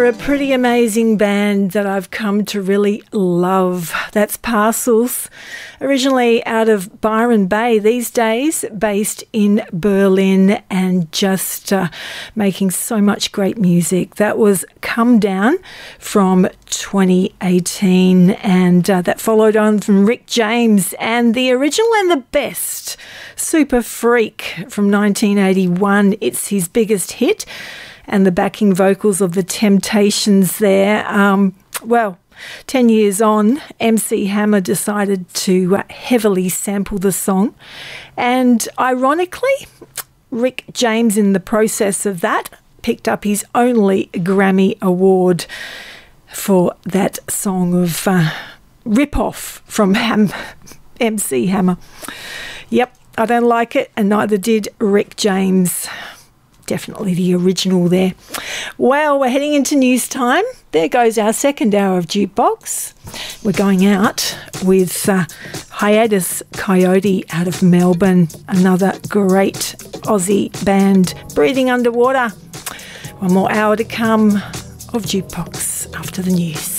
A pretty amazing band that I've come to really love. That's Parcels, originally out of Byron Bay, these days based in Berlin, and just making so much great music. That was Come Down from 2018, and that followed on from Rick James and the original and the best, Super Freak from 1981. It's his biggest hit, and the backing vocals of The Temptations there. 10 years on, MC Hammer decided to heavily sample the song. And ironically, Rick James, in the process of that, picked up his only Grammy Award for that song of rip-off from MC Hammer. Yep, I don't like it, and neither did Rick James. Definitely the original there. Well, we're heading into news time. There goes our second hour of Jukebox. We're going out with Hiatus Coyote out of Melbourne, another great Aussie band, Breathing Underwater. One more hour to come of Jukebox after the news.